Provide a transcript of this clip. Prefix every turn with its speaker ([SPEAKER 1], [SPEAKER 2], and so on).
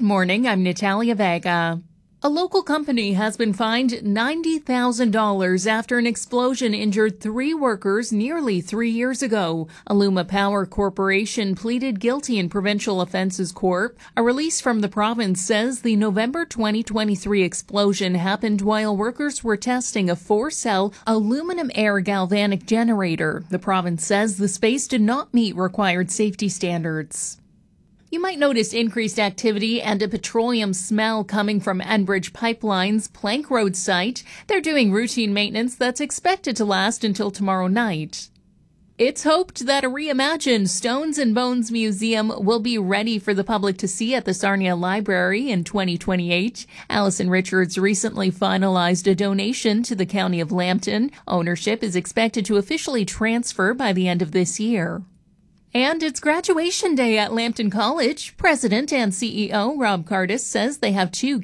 [SPEAKER 1] Good morning, I'm Natalia Vega. A local company has been fined $90,000 after an explosion injured 3 workers nearly 3 years ago. Aluma Power Corporation pleaded guilty in Provincial Offences Court. A release from the province says the November 2023 explosion happened while workers were testing a 4-cell aluminum air galvanic generator. The province says the space did not meet required safety standards. You might notice increased activity and a petroleum smell coming from Enbridge Pipeline's Plank Road site. They're doing routine maintenance that's expected to last until tomorrow night. It's hoped that a reimagined Stones and Bones Museum will be ready for the public to see at the Sarnia Library in 2028. Alison Richards recently finalized a donation to the County of Lambton. Ownership is expected to officially transfer by the end of this year. And it's graduation day at Lambton College. President and CEO Rob Cardis says they have 2